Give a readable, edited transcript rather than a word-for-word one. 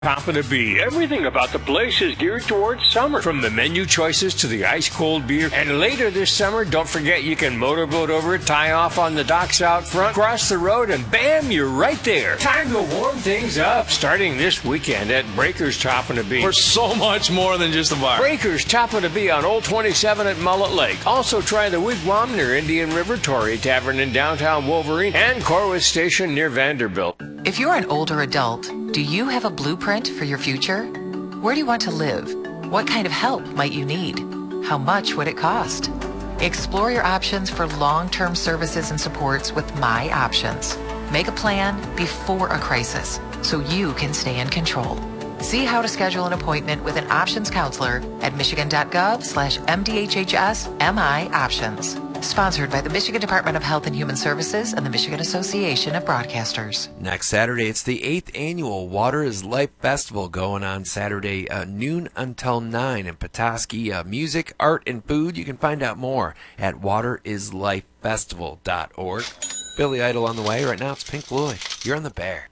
Top of the Bee. Everything about the place is geared towards summer. From the menu choices to the ice-cold beer. And later this summer, don't forget you can motorboat over it, tie off on the docks out front, cross the road, and bam, you're right there. Time to warm things up. Starting this weekend at Breakers Top of the Bee. We're so much more than just a bar. Breakers Top of the Bee on Old 27 at Mullet Lake. Also try the Wigwam near Indian River, Torrey Tavern in downtown Wolverine, and Corwith Station near Vanderbilt. If you're an older adult, do you have a blueprint for your future? Where do you want to live? What kind of help might you need? How much would it cost? Explore your options for long-term services and supports with My Options. Make a plan before a crisis so you can stay in control. See how to schedule an appointment with an options counselor at michigan.gov/MDHHS-MI-Options. Sponsored by the Michigan Department of Health and Human Services and the Michigan Association of Broadcasters. Next Saturday, it's the 8th annual Water is Life Festival going on Saturday noon until 9 in Petoskey. Music, art, and food. You can find out more at waterislifefestival.org. Billy Idol on the way. Right now, it's Pink Floyd. You're on the Bear.